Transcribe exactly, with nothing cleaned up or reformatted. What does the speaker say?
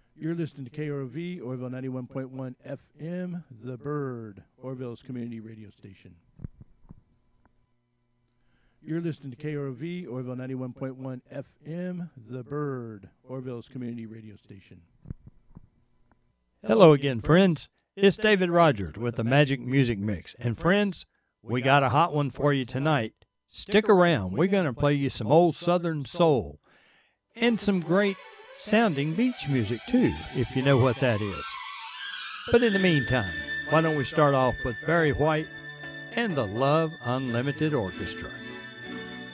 You're listening to K R O V, Orville ninety-one point one F M, The Bird, Orville's community radio station. You're listening to K R O V, Orville ninety-one point one F M, The Bird, Orville's community radio station. Hello again, friends. It's David Rogers with the Magic Music Mix. And friends, we got a hot one for you tonight. Stick around. We're going to play you some old Southern soul and some great sounding beach music, too, if you know what that is. But in the meantime, why don't we start off with Barry White and the Love Unlimited Orchestra.